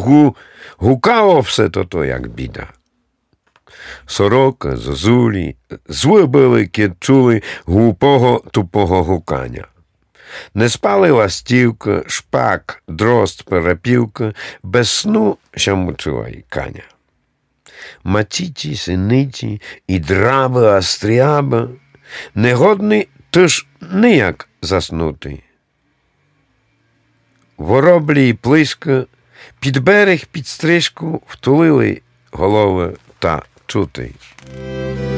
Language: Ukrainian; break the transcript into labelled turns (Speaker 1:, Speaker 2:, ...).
Speaker 1: гукало все то, як біда. Сорока, зозулі, злибили, кid чули глупого, тупого гукання. Не спали ластівка, шпак, дрозд, перепілка, без сну, що мучила й каня. Матіті, синиті і драби, астріаба, негодний тож ніяк заснути. Вороблі й плиска під берег, під стрижку втулили голови та чути.